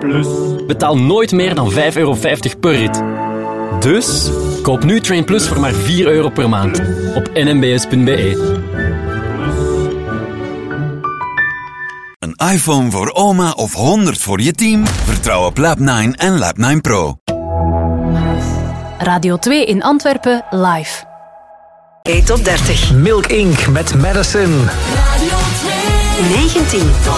Betaal nooit meer dan €5,50 per rit. Dus koop nu Train Plus voor maar €4 per maand op nmbs.be. Een iPhone voor oma of 100 voor je team? Vertrouw op Lab9 en Lab9 Pro. Radio 2 in Antwerpen live. Top 30. Milk Inc. met Madison. Radio 2. 19.